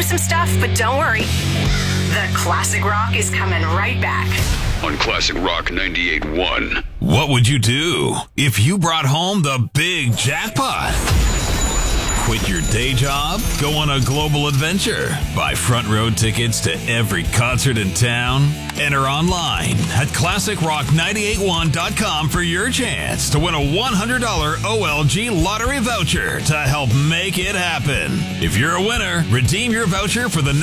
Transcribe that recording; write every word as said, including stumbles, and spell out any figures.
some stuff, but don't worry. The Classic Rock is coming right back. On Classic Rock ninety-eight point one. What would you do if you brought home the big jackpot? Quit your day job? Go on a global adventure? Buy front row tickets to every concert in town? Enter online at classic rock nine eight one dot com for your chance to win a one hundred dollars O L G lottery voucher to help make it happen. If you're a winner, redeem your voucher for the